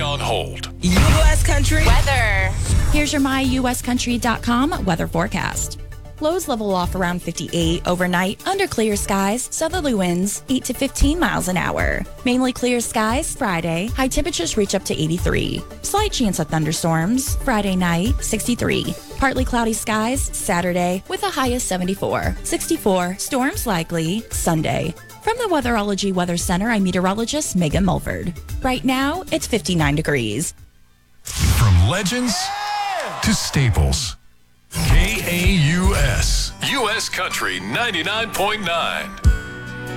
on hold. U.S. Country weather. Here's your myuscountry.com weather forecast. Lows level off around 58 overnight under clear skies, southerly winds 8 to 15 miles an hour. Mainly clear skies Friday, high temperatures reach up to 83. Slight chance of thunderstorms Friday night, 63. Partly cloudy skies Saturday with a high of 74. 64, storms likely Sunday. From the Weatherology Weather Center, I'm meteorologist Megan Mulford. Right now, it's 59 degrees. From legends to staples. KAUS. U.S. Country 99.9.